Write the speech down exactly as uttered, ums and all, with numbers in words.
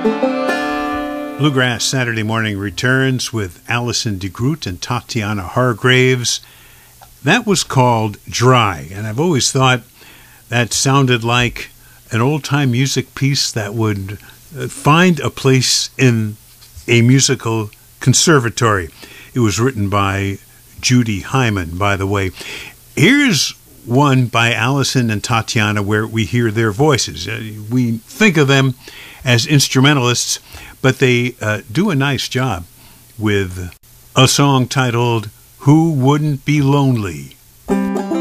Bluegrass Saturday Morning returns with Allison DeGroot and Tatiana Hargraves. That was called Dry, and I've always thought that sounded like an old-time music piece that would find a place in a musical conservatory. It was written by Judy Hyman, by the way. Here's one by Allison and Tatiana where we hear their voices. Uh, we think of them as instrumentalists, but they uh, do a nice job with a song titled Who Wouldn't Be Lonely?